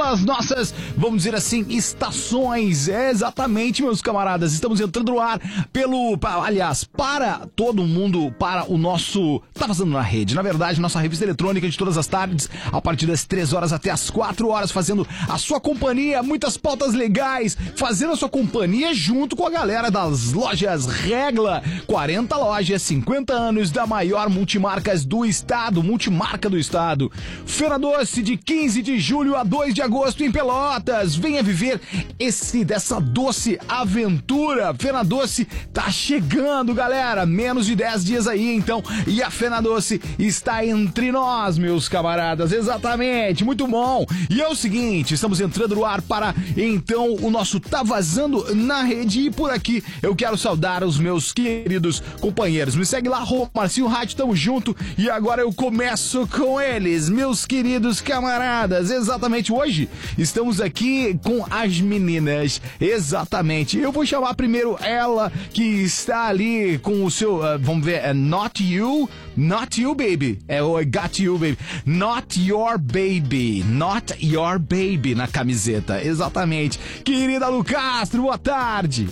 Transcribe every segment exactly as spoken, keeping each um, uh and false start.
das nossas, vamos dizer assim, estações. É exatamente, meus camaradas, estamos entrando no ar pelo, aliás, para todo mundo, para o nosso, tá vazando na rede, na verdade, nossa revista eletrônica de todas as tardes, a partir das três horas até as quatro horas, fazendo a sua companhia, muitas pautas legais, fazendo a sua companhia junto com a galera das lojas Regla, quarenta lojas, cinquenta anos da maior multimarcas do estado, multimarca do estado. Feira Doce de quinze de julho a dois de agosto em Pelotas. Venha viver esse dessa doce aventura. Feira Doce tá chegando, galera. Menos de dez dias aí, então. E a Feira Doce está entre nós, meus camaradas. Exatamente, muito bom. E é o seguinte, estamos entrando no ar para, então, o nosso Tá Vazando na Rede. E por aqui eu quero saudar os meus queridos companheiros. Me segue lá, arroba Marcinho Rádio, tamo junto. E agora eu começo com eles, meus queridos camaradas. Exatamente, hoje estamos aqui com as meninas. Exatamente. Eu vou chamar primeiro ela, que está ali com o seu, uh, vamos ver, é Not You, Not You Baby. É o Got You Baby. Not Your Baby. Not Your Baby na camiseta. Exatamente. Querida Lu Castro, boa tarde.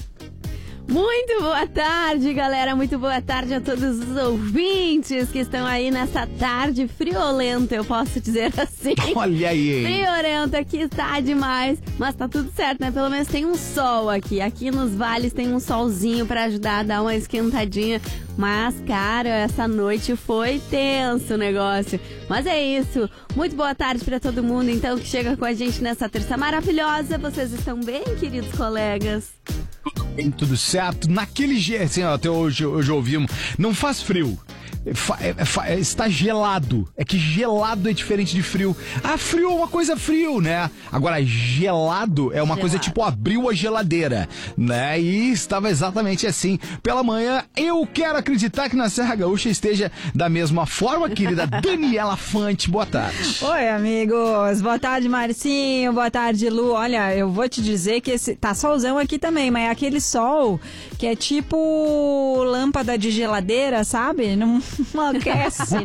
Muito boa tarde, galera. Muito boa tarde a todos os ouvintes que estão aí nessa tarde friolenta, eu posso dizer assim. Olha aí. Friolenta, que tá demais. Mas tá tudo certo, né? Pelo menos tem um sol aqui. Aqui nos vales tem um solzinho pra ajudar a dar uma esquentadinha. Mas, cara, essa noite foi tenso o negócio. Mas é isso. Muito boa tarde pra todo mundo, então, que chega com a gente nessa terça maravilhosa. Vocês estão bem, queridos colegas? Bem, tudo certo. Naquele jeito, assim, ó, até hoje, hoje ouvimos, não faz frio. É, é, é, está gelado. É que gelado é diferente de frio. Ah, frio é uma coisa frio, né? Agora, gelado é uma gelado. Coisa tipo abriu a geladeira, né? E estava exatamente assim. Pela manhã, eu quero acreditar que na Serra Gaúcha esteja da mesma forma, querida Daniela Fante. Boa tarde. Oi, amigos. Boa tarde, Marcinho. Boa tarde, Lu. Olha, eu vou te dizer que esse tá solzão aqui também, mas é aquele sol que é tipo lâmpada de geladeira, sabe? Não Não aquece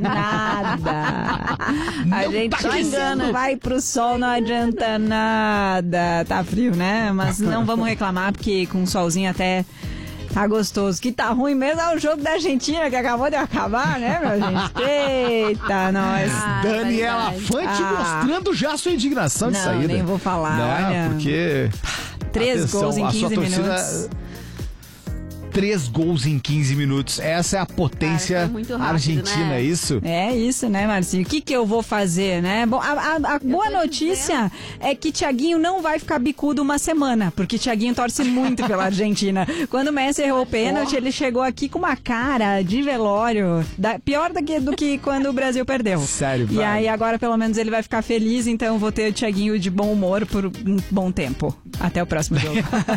nada. Não A gente tá só engana, vai pro sol, não adianta nada. Tá frio, né? Mas não vamos reclamar, porque com o solzinho até tá gostoso. Que tá ruim mesmo é o jogo da Argentina, que acabou de acabar, né, meu gente? Eita, nós. Ah, Daniela Fante ah. mostrando já a sua indignação de não, saída. Nem vou falar, não, olha. Porque... Três atenção, gols em quinze minutos. Três gols em quinze minutos. Essa é a potência Cara, rápido, argentina, né? É isso? É isso, né, Marcinho? O que que eu vou fazer, né? Bom, a, a, a boa notícia dizendo. é que Thiaguinho não vai ficar bicudo uma semana, porque Thiaguinho torce muito pela Argentina. Quando o Messi errou o pênalti, oh. ele chegou aqui com uma cara de velório, da, pior do que, do que quando o Brasil perdeu. Sério, E vai. aí agora pelo menos ele vai ficar feliz, então eu vou ter o Thiaguinho de bom humor por um bom tempo. Até o próximo jogo.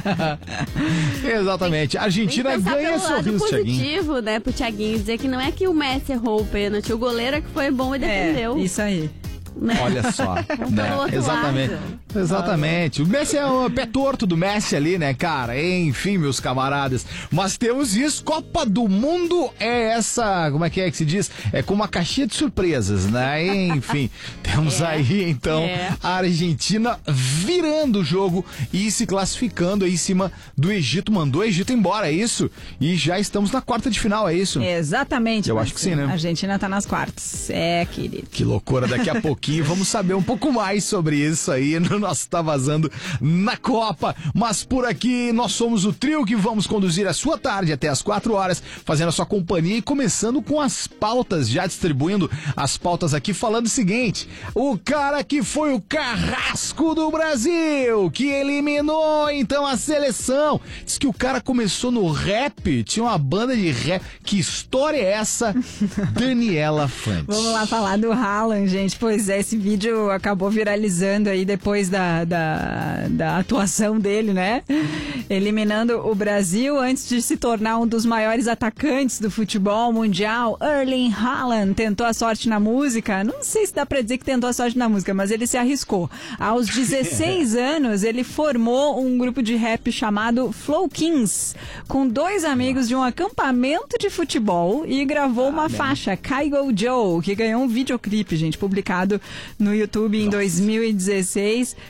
Exatamente. A Argentina ganha pelo sorriso, lado positivo, Thiaguinho. né, pro Thiaguinho, dizer que não é que o Messi errou o pênalti, o goleiro é que foi bom e defendeu. É, isso aí. Né? Olha só, né? Exatamente. Lado. Exatamente. O Messi é o pé torto do Messi ali, né, cara? Enfim, meus camaradas. Mas temos isso. Copa do Mundo é essa, como é que é que se diz? É com uma caixinha de surpresas, né? Enfim, temos é. aí, então, é. a Argentina virando o jogo e se classificando aí em cima do Egito. Mandou o Egito embora, é isso? E já estamos na quarta de final, é isso? Exatamente. Eu acho que sim, né? A Argentina tá nas quartas. É, querido. Que loucura, daqui a pouquinho vamos saber um pouco mais sobre isso aí no nosso Tá Vazando na Copa. Mas por aqui nós somos o trio que vamos conduzir a sua tarde até as quatro horas, fazendo a sua companhia e começando com as pautas, já distribuindo as pautas aqui, falando o seguinte: o cara que foi o carrasco do Brasil, que eliminou então a seleção, diz que o cara começou no rap, tinha uma banda de rap. Que história é essa, Daniela Fante? Vamos lá falar do Haaland, gente. Pois é, esse vídeo acabou viralizando aí depois da, da, da atuação dele, né? Eliminando o Brasil antes de se tornar um dos maiores atacantes do futebol mundial. Erling Haaland tentou a sorte na música. Não sei se dá pra dizer que tentou a sorte na música, mas ele se arriscou. Aos dezesseis anos, ele formou um grupo de rap chamado Flow Kings, com dois amigos de um acampamento de futebol, e gravou uma ah, faixa, Kygo Joe, que ganhou um videoclipe, gente, publicado no YouTube em dois mil e dezesseis.